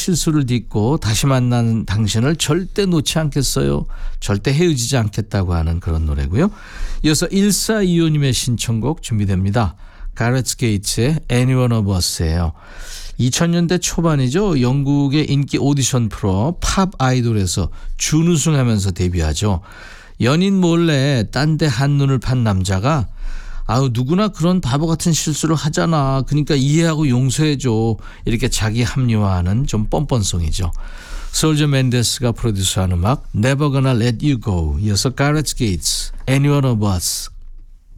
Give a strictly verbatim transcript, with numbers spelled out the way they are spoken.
실수를 딛고 다시 만난 당신을 절대 놓지 않겠어요. 절대 헤어지지 않겠다고 하는 그런 노래고요. 이어서 일사이오님의 신청곡 준비됩니다. 가렛 게이츠의 Anyone of Us예요. 이천 년대 초반이죠. 영국의 인기 오디션 프로 팝 아이돌에서 준우승하면서 데뷔하죠. 연인 몰래 딴 데 한눈을 판 남자가 아우 누구나 그런 바보 같은 실수를 하잖아. 그러니까 이해하고 용서해줘. 이렇게 자기 합리화하는 좀 뻔뻔송이죠. 솔저 맨데스가 프로듀스한 음악 Never Gonna Let You Go. 이어서 가렛 게이츠 Anyone of Us.